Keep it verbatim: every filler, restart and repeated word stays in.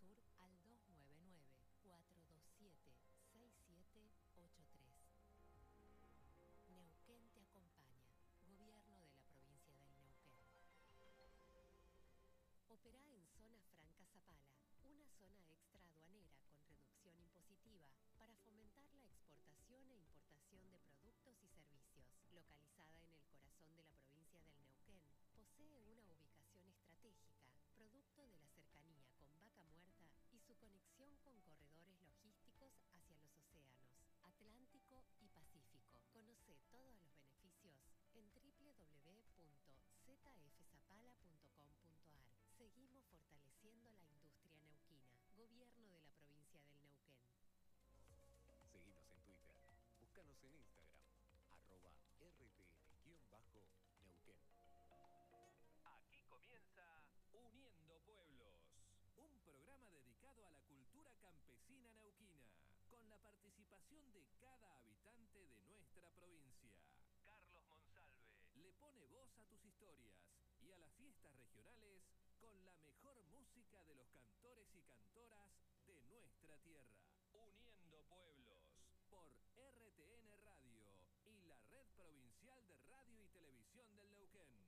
Sur al dos nueve nueve, cuatro dos siete, seis siete ocho tres. Neuquén te acompaña. Gobierno de la provincia del Neuquén. Operá en Zona Franca Zapala, una zona extra aduanera con reducción impositiva para fomentar la exportación e importación de productos y servicios. Localizada en el corazón de la provincia del Neuquén, posee una ubicación estratégica, producto de la cercanía con Vaca Muerta y su conexión con corredores logísticos hacia los océanos Atlántico y Pacífico. Conoce todos los beneficios en doble u doble u doble u punto z f zapala punto com punto a r. Seguimos fortaleciendo la industria neuquina. Gobierno de la provincia del Neuquén. Seguinos en Twitter. Búscanos en Instagram. Arroba R T N-Neuquén. Aquí comienza Uniendo Pueblos. Un programa dedicado a la cultura campesina neuquina, con la participación de cada habitante de nuestra provincia. Carlos Monsalve le pone voz a tus historias y a las fiestas regionales con la mejor música de los cantores y cantoras de nuestra tierra. Uniendo Pueblos por R T N Radio y la Red Provincial de Radio y Televisión del Neuquén.